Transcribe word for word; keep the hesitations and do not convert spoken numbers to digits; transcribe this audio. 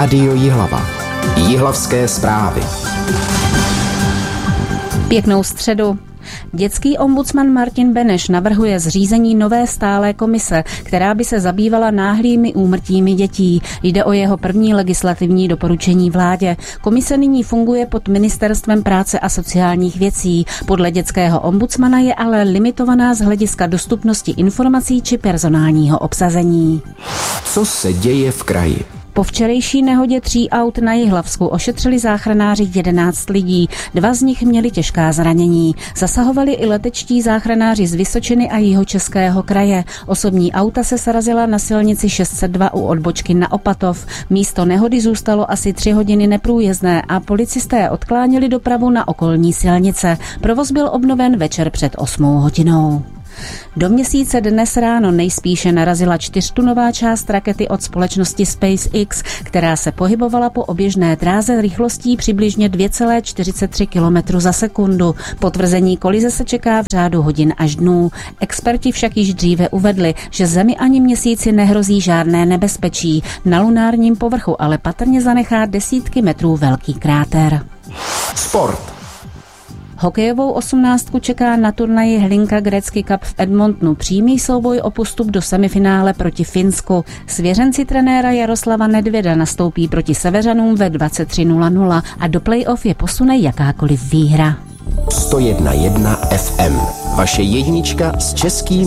Rádio Jihlava. Jihlavské zprávy. Pěknou středu. Dětský ombudsman Martin Beneš navrhuje zřízení nové stálé komise, která by se zabývala náhlými úmrtími dětí. Jde o jeho první legislativní doporučení vládě. Komise nyní funguje pod Ministerstvem práce a sociálních věcí. Podle dětského ombudsmana je ale limitovaná z hlediska dostupnosti informací či personálního obsazení. Co se děje v kraji? Po včerejší nehodě tří aut na Jihlavsku ošetřili záchranáři jedenáct lidí. Dva z nich měli těžká zranění. Zasahovali i letečtí záchranáři z Vysočiny a Jihočeského kraje. Osobní auta se srazila na silnici šest set dva u odbočky na Opatov. Místo nehody zůstalo asi tři hodiny neprůjezdné a policisté odkláněli dopravu na okolní silnice. Provoz byl obnoven večer před osmou hodinou. Do Měsíce dnes ráno nejspíše narazila čtyřtunová část rakety od společnosti SpaceX, která se pohybovala po oběžné dráze rychlostí přibližně dvě celé čtyřicet tři kilometru za sekundu. Potvrzení kolize se čeká v řádu hodin až dnů. Experti však již dříve uvedli, že Zemi ani Měsíci nehrozí žádné nebezpečí. Na lunárním povrchu ale patrně zanechá desítky metrů velký kráter. Sport. Hokejovou osmnáctku čeká na turnaji Hlinka Gretzky Cup v Edmontonu přímý souboj o postup do semifinále proti Finsku. Svěřenci trenéra Jaroslava Nedvěda nastoupí proti Seveřanům ve dvacet tři nula nula a do play-off je posune jakákoliv výhra. sto jedna jedna ef em. Vaše jednička s českým